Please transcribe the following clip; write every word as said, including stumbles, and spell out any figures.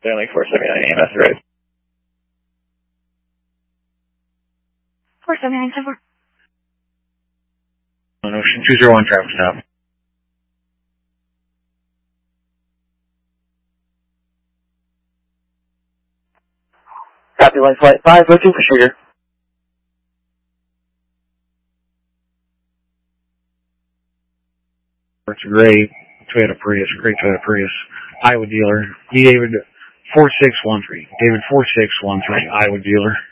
Stanley four seventy-nine A M S, right? four seventy-nine, ten four. On Ocean two zero one, traffic stop. Copy one flight five, go to procedure. It's a gray Toyota Prius, great Toyota Prius. Iowa dealer, David four six one three. David four six one three, Iowa dealer.